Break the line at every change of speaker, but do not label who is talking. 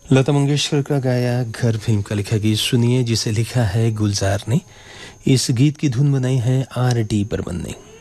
लता मंगेशकर का गाया घर फिल्म का लिखा गीत सुनिए, जिसे लिखा है गुलजार ने। इस गीत की धुन बनाई है R.D. बर्मन ने।